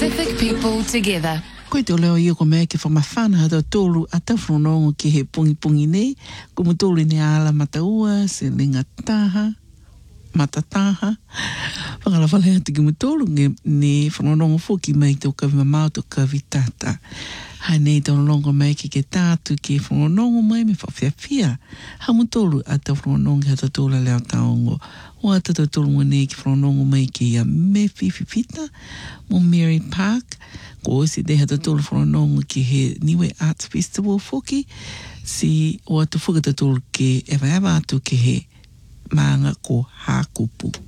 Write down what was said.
Pacific people together. Koe te o leo ia ko mea ke whamawhana hata tōru a tawhronongo ki he pungi nei. Ko mo tōru ni ala mataua, se linga taha, matataha. Whangala whale hati ki mo tōru ne whanonongo whoki mai tō kawi mamau tō kawi tata. Hai nei tō longo mai ki ke tātu ki whanonongo mai me whawhiawhia. Ha mo tōru a tawhronongo hata tōla leo taongo. O a tata tōru nei ki whanonongo mai ki a me whiwhipita mo Mary Park. Ko si te hata tōru whanonongo ki he Niue Arts Festival whoki. Si o atu whakata tōru ke ewa atu ki he maanga ko Hakupu.